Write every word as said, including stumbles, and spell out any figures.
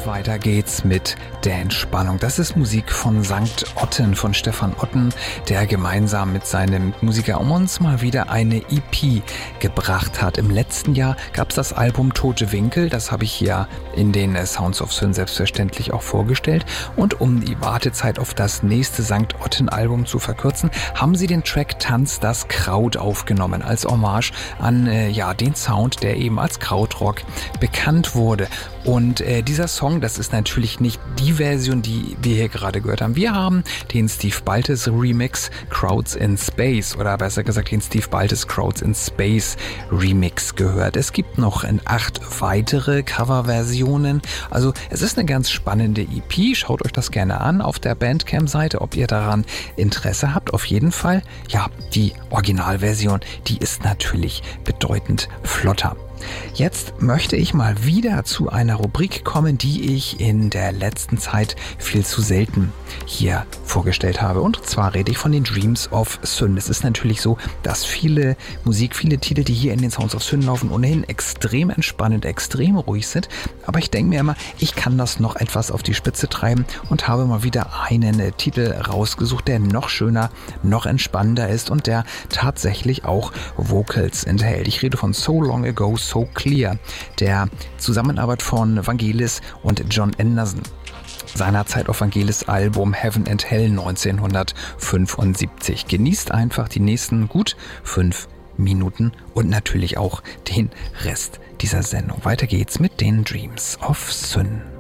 weiter geht's mit der Entspannung. Das ist Musik von Sankt Otten, von Stefan Otten, der gemeinsam mit seinem Musiker um uns mal wieder eine E P gebracht hat. Im letzten Jahr gab's das Album Tote Winkel, das habe ich hier in den Sounds of Syn selbstverständlich auch vorgestellt. Und um die Wartezeit auf das nächste Sankt Otten-Album zu verkürzen, haben sie den Track Tanz das Kraut aufgenommen, als Hommage an äh, ja, den Sound, der eben als Krautrock bekannt wurde. Und äh, dieser Song, das ist natürlich nicht die Version, die wir hier gerade gehört haben. Wir haben den Steve Baltes Remix Crowds in Space oder besser gesagt den Steve Baltes Crowds in Space Remix gehört. Es gibt noch acht weitere Coverversionen. Also es ist eine ganz spannende E P. Schaut euch das gerne an auf der Bandcamp-Seite, ob ihr daran Interesse habt. Auf jeden Fall, ja, die Originalversion, die ist natürlich bedeutend flotter. Jetzt möchte ich mal wieder zu einer Rubrik kommen, die ich in der letzten Zeit viel zu selten hier vorgestellt habe. Und zwar rede ich von den Dreams of Syn. Es ist natürlich so, dass viele Musik, viele Titel, die hier in den Sounds of Syn laufen, ohnehin extrem entspannend, extrem ruhig sind. Aber ich denke mir immer, ich kann das noch etwas auf die Spitze treiben und habe mal wieder einen Titel rausgesucht, der noch schöner, noch entspannender ist und der tatsächlich auch Vocals enthält. Ich rede von So Long Ago, So Clear, der Zusammenarbeit von Vangelis und Jon Anderson. Seinerzeit auf Vangelis Album Heaven and Hell neunzehnhundertfünfundsiebzig. Genießt einfach die nächsten gut fünf Minuten und natürlich auch den Rest dieser Sendung. Weiter geht's mit den Dreams of Syn.